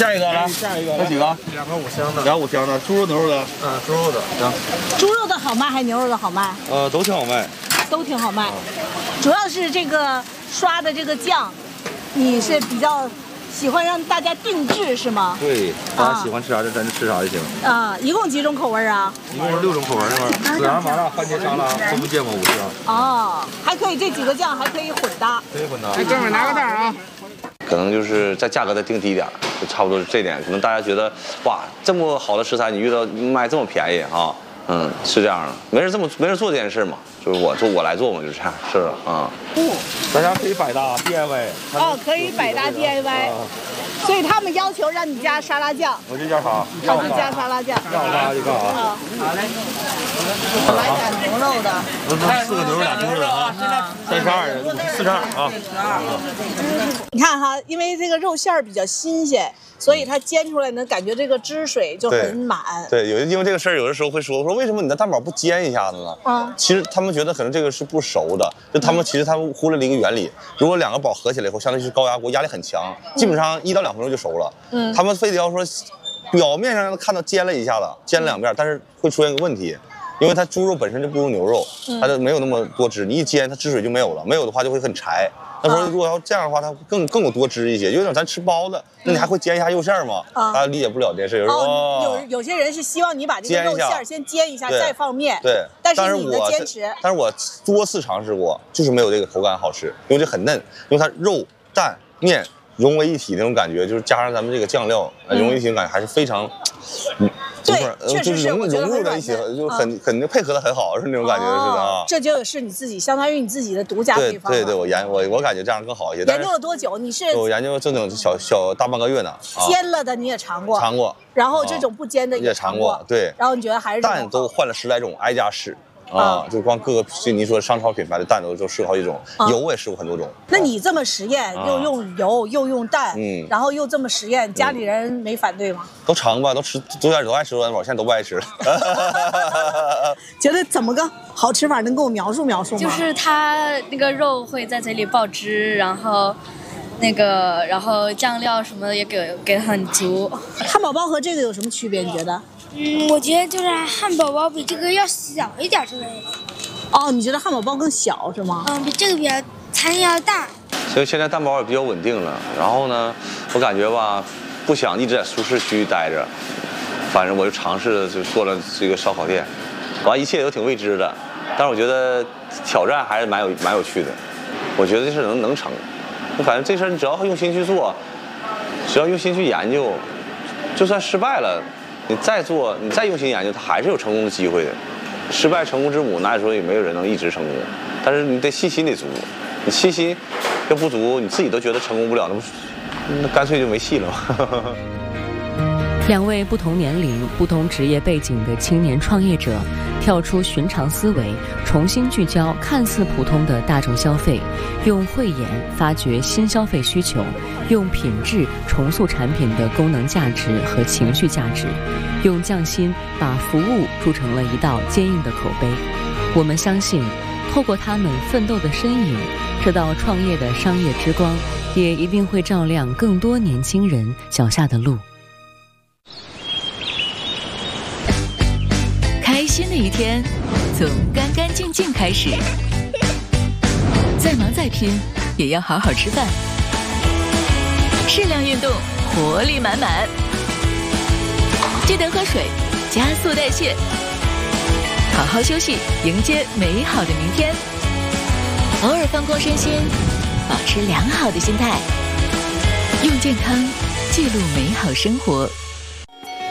下一个来， 下一个有几个？2 个5香的， 2个5香的，猪肉牛肉的？ 猪肉的。 行。 猪肉的好卖还是牛肉的好卖？ 都挺好卖。 都挺好卖，主要是这个刷的这个酱，你是比较喜欢让大家定制是吗？ 对，大家喜欢吃啥就咱就吃啥就行。 一共几种口味啊？ 一共是6种口味，那孜然麻辣、番茄沙拉、葱姜芥末5香。 哦，还可以这几个酱还可以混搭。 可以混搭。 哎，哥们儿拿个袋啊。 可能就是在价格再定低一点，就差不多是这点。可能大家觉得，哇，这么好的食材，你遇到卖这么便宜啊？是这样的，没人做这件事嘛，就是我来做嘛，就是这样，是的啊。 大家可以百搭 DIY。 可以百搭 DIY。所以他们要求让你加沙拉酱。 我就加啥？ 他就加沙拉酱。 要啥就干啥。 好嘞。我来点牛肉的。 4个牛肉2猪肉的啊，32、42啊。 你看哈，因为这个肉馅儿比较新鲜，所以它煎出来呢，感觉这个汁水就很满。 对，因为这个事儿，有的时候会说为什么你的蛋堡不煎一下子呢？其实他们觉得可能这个是不熟的，就他们忽略了一个原理，如果2个堡合起来以后，相当于是高压锅，压力很强，基本上1到2分钟就熟了。他们非得要说表面上让他看到煎了一下子，煎了2遍，但是会出现个问题。因为它猪肉本身就不如牛肉，它就没有那么多汁，你一煎它汁水就没有了，没有的话就会很柴。那时候如果要这样的话，它更有多汁一些，有点咱吃包子，那你还会煎一下肉馅吗？大家理解不了这事。 有些人是希望你把这个肉馅先煎一下，再放面。 对， 但是你的坚持， 但是我多次尝试过，就是没有这个口感好吃，因为这很嫩，因为它肉蛋面融为一体那种感觉，就是加上咱们这个酱料融为一体，感觉还是非常。 对，确实是融入在一起，就很配合的很好，是那种感觉似的啊。 这就是你自己，相当于你自己的独家配方。 对，我感觉这样更好一些。 研究了多久？你是？ 我研究整小大半个月呢。 煎了的你也尝过？ 尝过。 然后这种不煎的也尝过。对。 然后你觉得还是？ 蛋都换了10来种，挨家试。就光各个你说商超品牌的蛋都试过好几种，油我也试过很多种。 那你这么实验，又用油又用蛋，然后又这么实验，家里人没反对吗？ 都尝吧，都爱吃汉堡，现在都不爱吃了。 觉得怎么个好吃法？能跟我描述描述吗？ 就是它那个肉会在嘴里爆汁，然后酱料什么的也给很足。 汉堡包和这个有什么区别？你觉得？ 我觉得就是汉堡包比这个要小一点之类的。 哦，你觉得汉堡包更小是吗？ 比这个比较餐要大。 所以现在蛋堡也比较稳定了。然后呢，我感觉吧，不想一直在舒适区待着，反正我就尝试就做了这个烧烤店，完一切都挺未知的，但是我觉得挑战还是蛮有趣的。我觉得这事能成，我感觉这事你只要用心去做，只要用心去研究，就算失败了。你再做，你再用心研究，它还是有成功的机会的。失败成功之母，那时候也没有人能一直成功。但是你得信心得足，你信心要不足，你自己都觉得成功不了，那干脆就没戏了嘛。 2位不同年龄、不同职业背景的青年创业者，跳出寻常思维，重新聚焦看似普通的大众消费，用慧眼发掘新消费需求，用品质重塑产品的功能价值和情绪价值，用匠心把服务铸成了一道坚硬的口碑。我们相信，透过他们奋斗的身影，这道创业的商业之光，也一定会照亮更多年轻人脚下的路。开心的一天，从干干净净开始。再忙再拼，也要好好吃饭。适量运动，活力满满。记得喝水，加速代谢。好好休息，迎接美好的明天。偶尔放空身心，保持良好的心态。用健康记录美好生活。